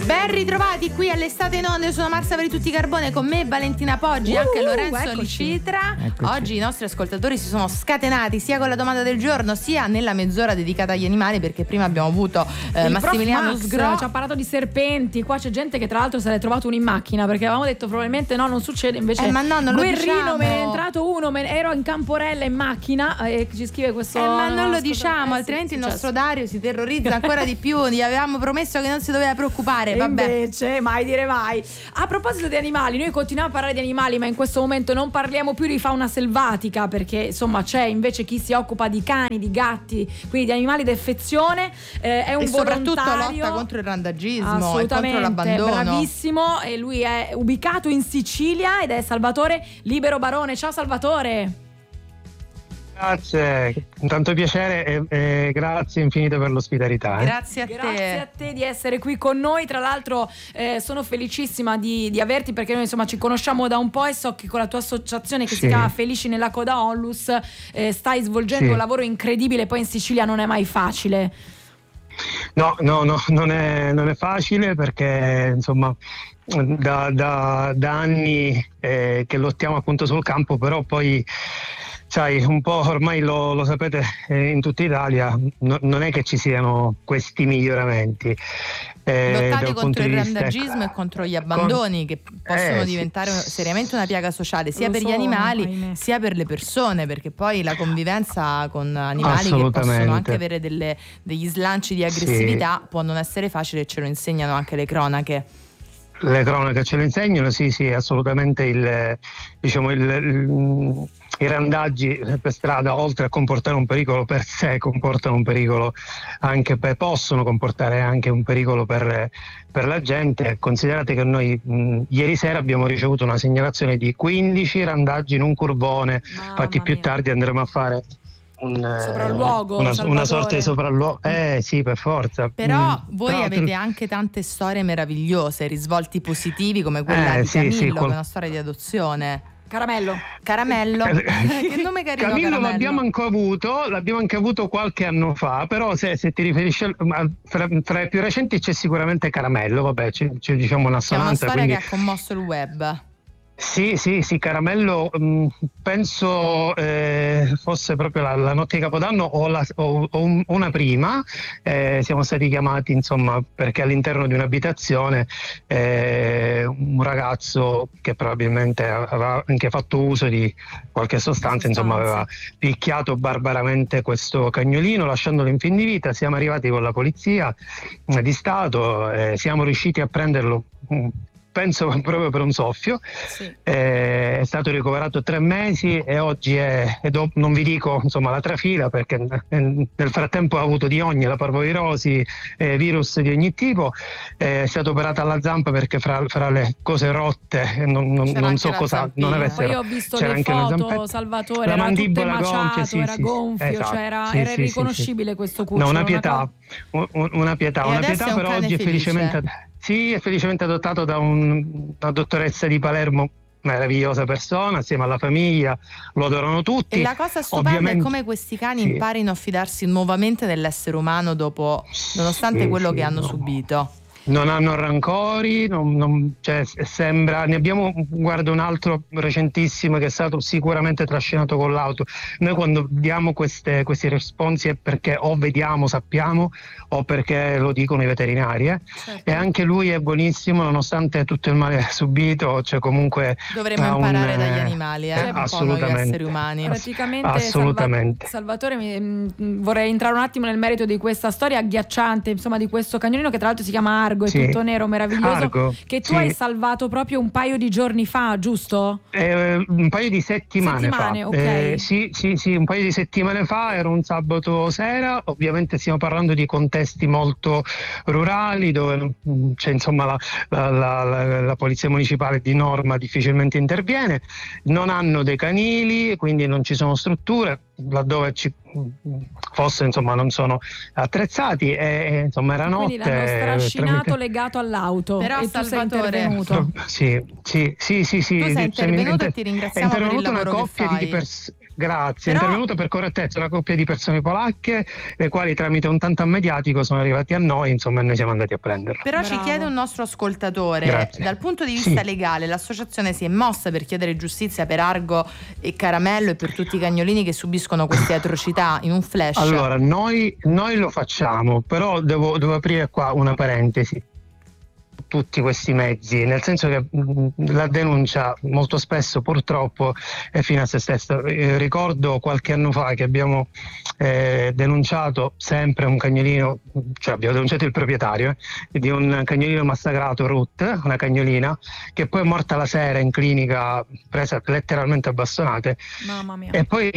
Ben ritrovati qui all'Estate in Onda, sono Marza per tutti Carbone, con me Valentina Poggi, anche Lorenzo Licitra. Oggi i nostri ascoltatori si sono scatenati sia con la domanda del giorno sia nella mezz'ora dedicata agli animali, perché prima abbiamo avuto Massimiliano Sgro, ci ha parlato di serpenti. Qua c'è gente che tra l'altro se l'è trovato uno in macchina, perché avevamo detto probabilmente no, non succede, invece ma no, non lo diciamo. Me ne è entrato uno, ero in Camporella in macchina e ci scrive questo ma non lo diciamo, altrimenti il nostro Dario si terrorizza ancora di più. Gli avevamo promesso che non si doveva preoccupare. Vabbè. Invece, mai dire mai. A proposito di animali, noi continuiamo a parlare di animali, ma in questo momento non parliamo più di fauna selvatica, perché insomma c'è invece chi si occupa di cani, di gatti, quindi di animali d'affezione. È un e soprattutto volontario, lotta contro il randagismo e contro l'abbandono. Bravissimo, e lui è ubicato in Sicilia ed è Salvatore Libero Barone. Ciao Salvatore. Grazie, tanto piacere e grazie infinite per l'ospitalità. Grazie a te. Grazie a te di essere qui con noi. Tra l'altro sono felicissima di averti, perché noi insomma ci conosciamo da un po' e so che con la tua associazione che si chiama Felici nella Coda Onlus stai svolgendo un lavoro incredibile. Poi in Sicilia non è mai facile. No, non è facile, perché insomma da anni che lottiamo appunto sul campo, però poi sai, un po' ormai lo sapete in tutta Italia, non è che ci siano questi miglioramenti. Lottate contro il randagismo e contro gli abbandoni che possono diventare seriamente una piaga sociale, sia per gli animali sia per le persone, perché poi la convivenza con animali che possono anche avere degli slanci di aggressività può non essere facile, e ce lo insegnano anche le cronache. Le cronache ce lo insegnano, sì, assolutamente. I randaggi per strada, oltre a comportare un pericolo per sé, comportano un pericolo anche possono comportare anche un pericolo per la gente. Considerate che noi ieri sera abbiamo ricevuto una segnalazione di 15 randaggi in un curvone. Infatti più tardi andremo a fare sopralluogo, una sorta di sopralluogo. Sì, per forza. Però voi avete anche tante storie meravigliose, risvolti positivi, come quella di Camillo, che è una storia di adozione. Caramello. Che nome carino. Camillo l'abbiamo anche avuto qualche anno fa, però se ti riferisci fra i più recenti c'è sicuramente Caramello, vabbè, c'è diciamo un'assonanza. È una storia che ha commosso il web. Sì, Caramello penso fosse proprio la notte di Capodanno o una prima. Siamo stati chiamati insomma perché all'interno di un'abitazione un ragazzo che probabilmente aveva anche fatto uso di qualche sostanza, insomma aveva picchiato barbaramente questo cagnolino lasciandolo in fin di vita. Siamo arrivati con la polizia di Stato, siamo riusciti a prenderlo penso proprio per un soffio. È stato ricoverato 3 mesi e oggi non vi dico insomma la trafila, perché nel frattempo ha avuto di ogni, la parvovirosi, virus di ogni tipo. È stato operato alla zampa perché fra le cose rotte non so cosa non avesse. Poi ho visto le foto, Salvatore, era tutto emaciato, era gonfio, esatto, era irriconoscibile questo cucciolo. Una pietà, però oggi è felicemente adottato da una dottoressa di Palermo, meravigliosa persona, assieme alla famiglia, lo adorano tutti. E la cosa stupenda è come questi cani imparino a fidarsi nuovamente dell'essere umano nonostante quello che hanno subito. Non hanno rancori, sembra. Ne abbiamo un altro recentissimo che è stato sicuramente trascinato con l'auto. Noi quando diamo questi responsi è perché o vediamo, sappiamo, o perché lo dicono i veterinari. Certo. E anche lui è buonissimo, nonostante tutto il male subito. Cioè comunque dovremmo imparare dagli animali, un po' noi esseri umani. Praticamente, assolutamente. Salvatore, vorrei entrare un attimo nel merito di questa storia agghiacciante, insomma, di questo cagnolino che tra l'altro si chiama Argo, è tutto nero, meraviglioso, che tu hai salvato proprio un paio di giorni fa, giusto? Un paio di settimane fa. Okay. Sì, un paio di settimane fa, era un sabato sera. Ovviamente stiamo parlando di contesti molto rurali, dove c'è insomma la polizia municipale di norma difficilmente interviene, non hanno dei canili, quindi non ci sono strutture, laddove ci fosse insomma non sono attrezzati, e insomma era notte. Quindi l'hanno strascinato legato all'auto. Però e Salvatore, tu sei intervenuto. Sì. Tu sei intervenuto e ti ringraziamo per il lavoro che fai. Grazie. È intervenuto per correttezza una coppia di persone polacche, le quali tramite un tantam mediatico sono arrivati a noi, insomma, e noi siamo andati a prenderlo. Però ci chiede un nostro ascoltatore, dal punto di vista legale, l'associazione si è mossa per chiedere giustizia per Argo e Caramello e per tutti i cagnolini che subiscono queste atrocità in un flash? Allora, noi lo facciamo, però devo aprire qua una parentesi. Tutti questi mezzi, nel senso che la denuncia molto spesso purtroppo è fine a se stessa. Ricordo qualche anno fa che abbiamo denunciato sempre un cagnolino, cioè abbiamo denunciato il proprietario di un cagnolino massacrato, Ruth, una cagnolina che poi è morta la sera in clinica, presa letteralmente a bastonate. Mamma mia. E poi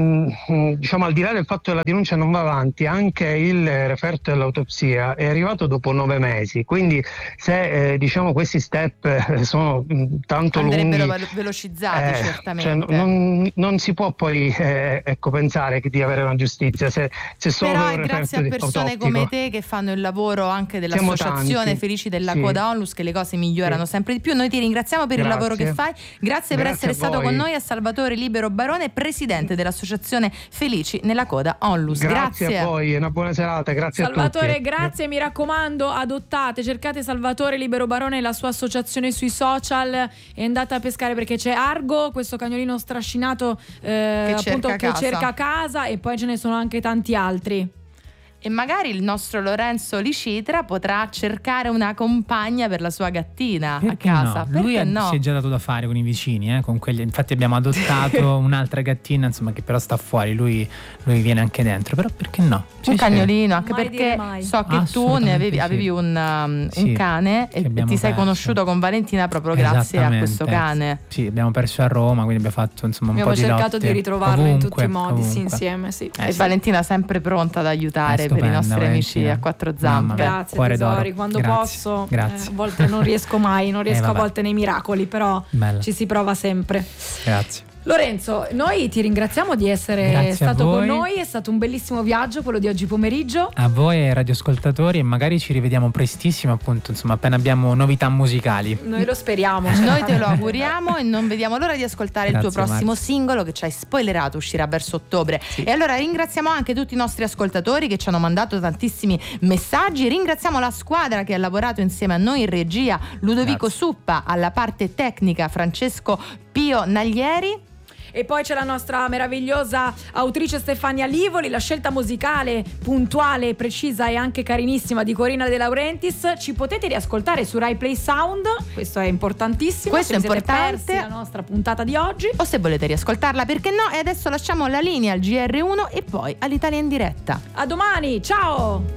diciamo, al di là del fatto che la denuncia non va avanti, anche il referto dell'autopsia è arrivato dopo 9 mesi, quindi se diciamo questi step sono tanto lunghi, andrebbero velocizzati certamente. Cioè, non si può poi pensare di avere una giustizia se solo però è grazie a persone come te che fanno il lavoro anche dell'associazione Felici della Coda Onlus che le cose migliorano sempre di più. Noi ti ringraziamo per il lavoro che fai, grazie per essere stato con noi, a Salvatore Libero Barone, presidente dell'associazione Felici nella Coda Onlus. Grazie a voi, una buona serata, grazie Salvatore, a tutti. grazie, mi raccomando, adottate, cercate Salvatore Libero Barone e la sua associazione sui social e andate a pescare, perché c'è Argo, questo cagnolino strascinato che cerca casa, e poi ce ne sono anche tanti altri. E magari il nostro Lorenzo Licitra potrà cercare una compagna per la sua gattina a casa. No? Lui no? si è già dato da fare con i vicini, con quelli. Infatti abbiamo adottato un'altra gattina, insomma, che però sta fuori. Lui viene anche dentro, però perché no? Un cagnolino, anche perché so che tu ne avevi un cane e ti sei conosciuto con Valentina proprio grazie a questo cane. Sì, abbiamo perso a Roma, quindi abbiamo fatto insomma un po' di lotte. Abbiamo cercato di ritrovarlo in tutti i modi, sì, insieme. Sì. E Valentina sempre pronta ad aiutare per i nostri amici a quattro zampe. Grazie tesori, quando posso. A volte non riesco mai, a volte nei miracoli, però ci si prova sempre. Grazie. Lorenzo, noi ti ringraziamo di essere stato con noi, è stato un bellissimo viaggio quello di oggi pomeriggio. A voi e ai radioascoltatori, e magari ci rivediamo prestissimo, appunto, insomma, appena abbiamo novità musicali. Noi lo speriamo. Noi te lo auguriamo e non vediamo l'ora di ascoltare il tuo prossimo singolo che ci hai spoilerato, uscirà verso ottobre. E allora ringraziamo anche tutti i nostri ascoltatori che ci hanno mandato tantissimi messaggi, ringraziamo la squadra che ha lavorato insieme a noi in regia, Ludovico Suppa, alla parte tecnica Francesco Pio Naglieri. E poi c'è la nostra meravigliosa autrice Stefania Livoli, la scelta musicale puntuale, precisa e anche carinissima di Corina De Laurentiis. Ci potete riascoltare su Rai Play Sound, questo è importantissimo. Questo è importante. Persi la nostra puntata di oggi, o se volete riascoltarla, perché no. E adesso lasciamo la linea al GR1 e poi all'Italia in diretta. A domani, ciao!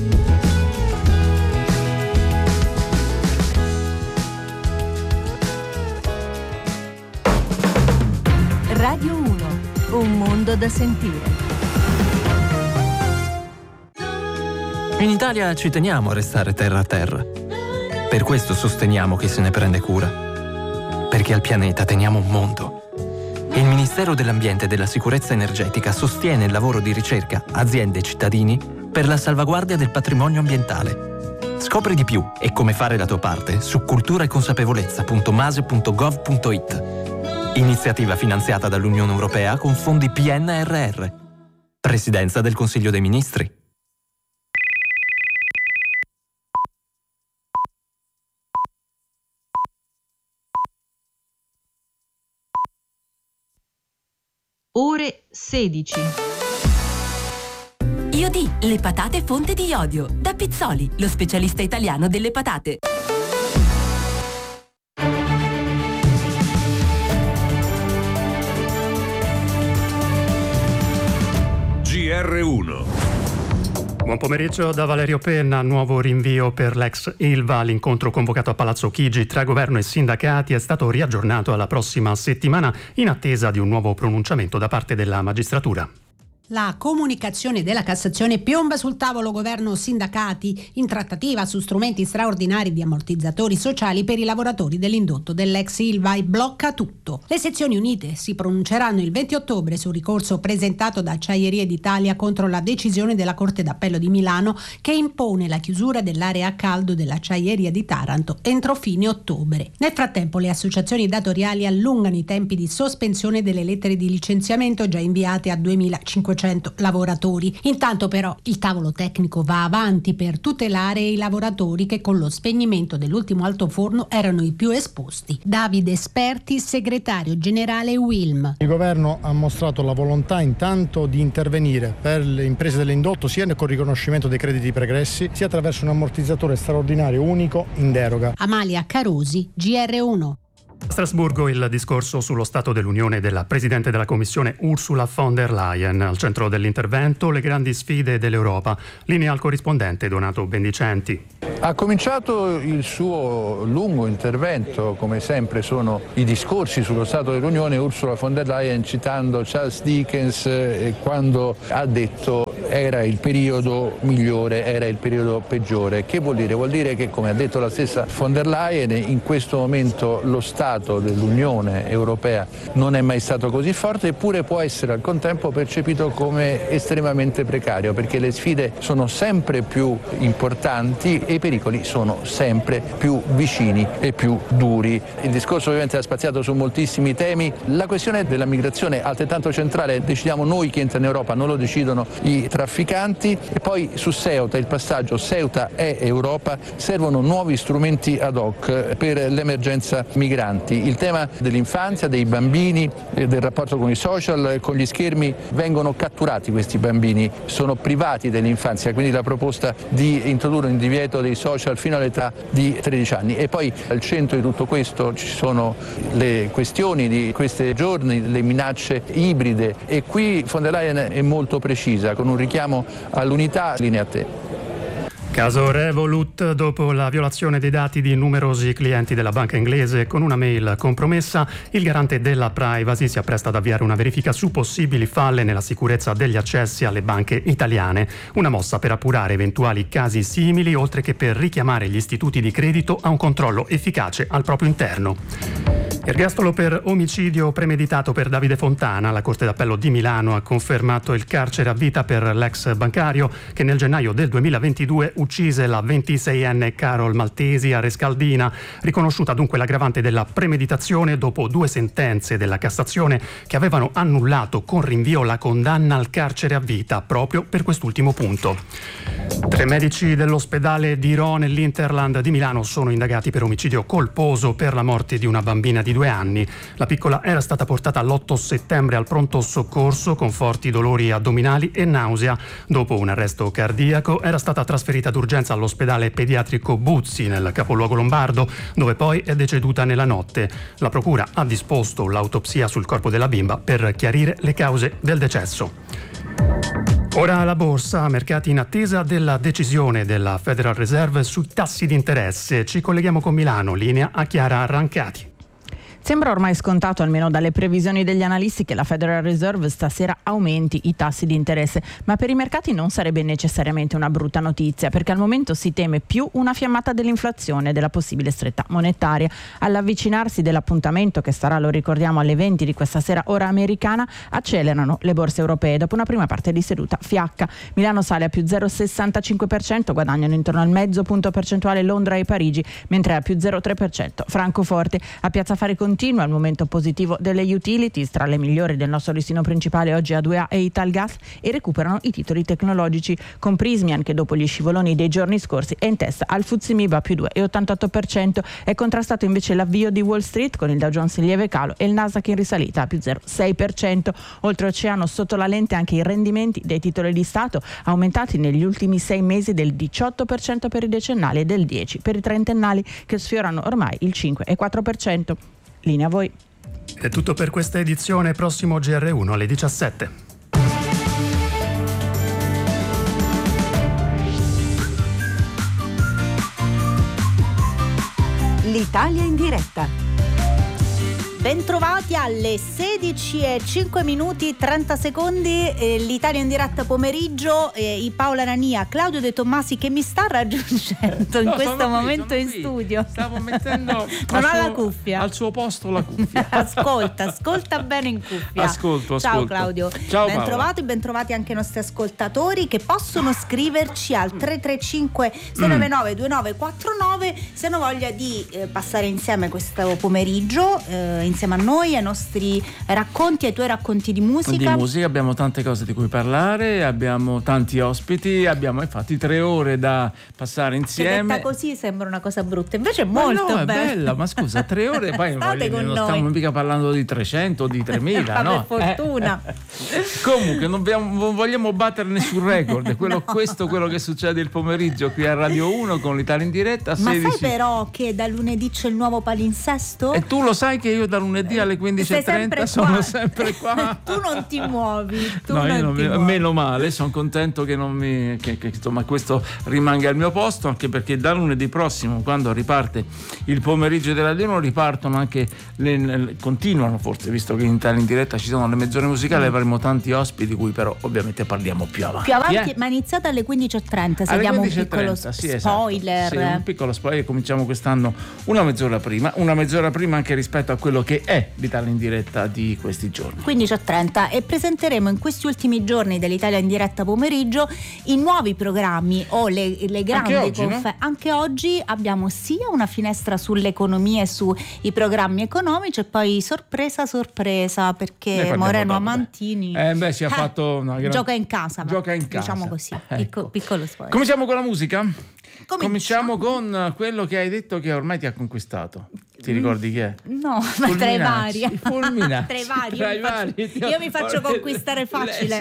Radio 1, un mondo da sentire. In Italia ci teniamo a restare terra a terra. Per questo sosteniamo chi se ne prende cura. Perché al pianeta teniamo un mondo. E il Ministero dell'Ambiente e della Sicurezza Energetica sostiene il lavoro di ricerca, aziende e cittadini per la salvaguardia del patrimonio ambientale. Scopri di più e come fare la tua parte su culturaeconsapevolezza.mase.gov.it. Iniziativa finanziata dall'Unione Europea con fondi PNRR. Presidenza del Consiglio dei Ministri. Ore 16. Iodi, le patate fonte di iodio. Da Pizzoli, lo specialista italiano delle patate. GR1. Buon pomeriggio da Valerio Penna. Nuovo rinvio per l'ex Ilva. L'incontro convocato a Palazzo Chigi tra governo e sindacati è stato riaggiornato alla prossima settimana in attesa di un nuovo pronunciamento da parte della magistratura. La comunicazione della Cassazione piomba sul tavolo governo sindacati in trattativa su strumenti straordinari di ammortizzatori sociali per i lavoratori dell'indotto dell'ex Ilva e blocca tutto. Le sezioni unite si pronunceranno il 20 ottobre sul ricorso presentato da Acciaierie d'Italia contro la decisione della Corte d'Appello di Milano che impone la chiusura dell'area a caldo dell'Acciaieria di Taranto entro fine ottobre. Nel frattempo le associazioni datoriali allungano i tempi di sospensione delle lettere di licenziamento già inviate a 2500 lavoratori. Intanto però il tavolo tecnico va avanti per tutelare i lavoratori che con lo spegnimento dell'ultimo altoforno erano i più esposti. Davide Sperti, segretario generale UILM. Il governo ha mostrato la volontà intanto di intervenire per le imprese dell'indotto sia con il riconoscimento dei crediti pregressi sia attraverso un ammortizzatore straordinario unico in deroga. Amalia Carosi, GR1. A Strasburgo il discorso sullo Stato dell'Unione della Presidente della Commissione Ursula von der Leyen. Al centro dell'intervento le grandi sfide dell'Europa. Linea al corrispondente Donato Bendicenti. Ha cominciato il suo lungo intervento, come sempre sono i discorsi sullo Stato dell'Unione, Ursula von der Leyen citando Charles Dickens quando ha detto era il periodo migliore, era il periodo peggiore. Che vuol dire? Vuol dire che, come ha detto la stessa von der Leyen, in questo momento lo Stato dell'Unione Europea non è mai stato così forte, eppure può essere al contempo percepito come estremamente precario, perché le sfide sono sempre più importanti e i pericoli sono sempre più vicini e più duri. Il discorso ovviamente ha spaziato su moltissimi temi. La questione della migrazione è altrettanto centrale, decidiamo noi chi entra in Europa, non lo decidono i trafficanti. E poi su Ceuta, il passaggio Ceuta è Europa, servono nuovi strumenti ad hoc per l'emergenza migranti. Il tema dell'infanzia, dei bambini, del rapporto con i social, con gli schermi, vengono catturati questi bambini, sono privati dell'infanzia, quindi la proposta di introdurre un divieto dei social fino all'età di 13 anni. E poi al centro di tutto questo ci sono le questioni di questi giorni, le minacce ibride, e qui von der Leyen è molto precisa, con un richiamo all'unità. Linea a te. Caso Revolut, dopo la violazione dei dati di numerosi clienti della banca inglese con una mail compromessa, il garante della privacy si appresta ad avviare una verifica su possibili falle nella sicurezza degli accessi alle banche italiane. Una mossa per appurare eventuali casi simili, oltre che per richiamare gli istituti di credito a un controllo efficace al proprio interno. Ergastolo per omicidio premeditato per Davide Fontana. La Corte d'Appello di Milano ha confermato il carcere a vita per l'ex bancario che nel gennaio del 2022 uccise la 26enne Carol Maltesi a Rescaldina, riconosciuta dunque l'aggravante della premeditazione dopo 2 sentenze della Cassazione che avevano annullato con rinvio la condanna al carcere a vita proprio per quest'ultimo punto. 3 medici dell'ospedale di Rho nell'Interland di Milano sono indagati per omicidio colposo per la morte di una bambina di 2 anni. La piccola era stata portata l'8 settembre al pronto soccorso con forti dolori addominali e nausea. Dopo un arresto cardiaco era stata trasferita d'urgenza all'ospedale pediatrico Buzzi nel capoluogo lombardo, dove poi è deceduta nella notte. La procura ha disposto l'autopsia sul corpo della bimba per chiarire le cause del decesso. Ora la borsa, mercati in attesa della decisione della Federal Reserve sui tassi di interesse. Ci colleghiamo con Milano, linea a Chiara Arrancati. Sembra ormai scontato, almeno dalle previsioni degli analisti, che la Federal Reserve stasera aumenti i tassi di interesse, ma per i mercati non sarebbe necessariamente una brutta notizia, perché al momento si teme più una fiammata dell'inflazione e della possibile stretta monetaria. All'avvicinarsi dell'appuntamento, che sarà, lo ricordiamo, alle 20 di questa sera ora americana, accelerano le borse europee dopo una prima parte di seduta fiacca. Milano sale a più 0,65%, guadagnano intorno al mezzo punto percentuale Londra e Parigi, mentre a più 0,3% Francoforte. A Piazza Affari continua il momento positivo delle utilities, tra le migliori del nostro listino principale oggi A2A e Italgas, e recuperano i titoli tecnologici, con Prysmian che dopo gli scivoloni dei giorni scorsi è in testa al FTSE MIB a più 2,88%. È contrastato invece l'avvio di Wall Street con il Dow Jones in lieve calo e il Nasdaq in risalita a più 0,6%. Oltreoceano sotto la lente anche i rendimenti dei titoli di Stato, aumentati negli ultimi 6 mesi del 18% per i decennali e del 10% per i trentennali, che sfiorano ormai il 5,4%. Linea a voi. È tutto per questa edizione, prossimo GR1 alle 17. L'Italia in diretta. Bentrovati alle 16:05 30 secondi, l'Italia in diretta pomeriggio, Paola Nania, Claudio De Tommasi che mi sta raggiungendo in questo momento in studio. Stavo mettendo non ha la cuffia. Al suo posto la cuffia. Ascolta bene in cuffia. Ascolto. Ciao Claudio. Ciao bentrovati anche i nostri ascoltatori che possono scriverci al 335 699 2949 se hanno voglia di passare insieme questo pomeriggio insieme a noi, ai nostri racconti, ai tuoi racconti di musica. Abbiamo tante cose di cui parlare, abbiamo tanti ospiti, abbiamo infatti 3 ore da passare insieme. Detta così sembra una cosa brutta, invece è molto è bella, ma scusa, 3 ore poi non stiamo mica parlando di 300 o di 3000, no? Per fortuna. Comunque non vogliamo battere nessun record, quello che succede il pomeriggio qui a Radio 1 con l'Italia in diretta. Ma sai però che da lunedì c'è il nuovo palinsesto? E tu lo sai che io da lunedì alle 15:30 sono sempre qua. Tu non ti muovi. Meno male, sono contento che insomma questo rimanga al mio posto, anche perché da lunedì prossimo, quando riparte il pomeriggio della Radio 1, ripartono anche continuano forse, visto che in Italia in diretta ci sono le mezz'ore musicali, avremo tanti ospiti di cui però ovviamente parliamo più avanti. Ma è iniziata alle 15:30, se diamo un piccolo spoiler. Sì, un piccolo spoiler, cominciamo quest'anno una mezz'ora prima anche rispetto a quello che è l'Italia in diretta di questi giorni. 15:30, e presenteremo in questi ultimi giorni dell'Italia in diretta pomeriggio i nuovi programmi o le grandi conferenze. Anche oggi abbiamo sia una finestra sull'economia e sui programmi economici, e poi sorpresa perché Moreno Amantini si è fatto una gioca in casa, diciamo così. Piccolo spoiler. Cominciamo con la musica? Cominciamo con quello che hai detto che ormai ti ha conquistato. Ti ricordi chi è? No, ma tra i vari. Tra i vari. Io mi faccio conquistare facile.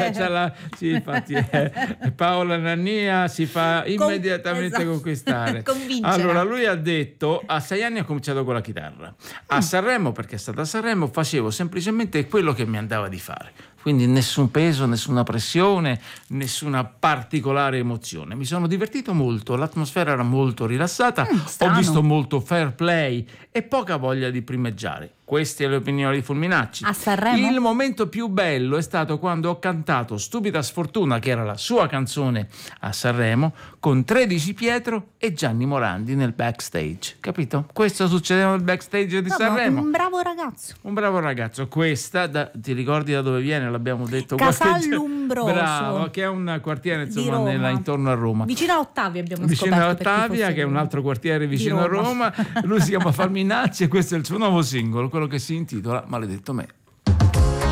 Sì, infatti Paola Nania si fa immediatamente conquistare. Convincere. Allora, lui ha detto: a 6 anni ho cominciato con la chitarra. A Sanremo, perché è stata a Sanremo, facevo semplicemente quello che mi andava di fare. Quindi nessun peso, nessuna pressione, nessuna particolare emozione. Mi sono divertito molto, l'atmosfera era molto rilassata, ho visto molto fair play e poca voglia di primeggiare. Queste le opinioni di Fulminacci. A Sanremo? Il momento più bello è stato quando ho cantato Stupida Sfortuna, che era la sua canzone a Sanremo, con 13 Pietro e Gianni Morandi nel backstage. Capito? Questo succedeva nel backstage di Sanremo. Un bravo ragazzo. Questa, ti ricordi da dove viene? L'abbiamo detto. Casallumbroso. Bravo, che è un quartiere insomma intorno a Roma. Vicino a Ottavia abbiamo scoperto. Vicino a Ottavia, che è un altro quartiere vicino a Roma. Lui si chiama Fulminacci e questo è il suo nuovo singolo, quello che si intitola Maledetto me.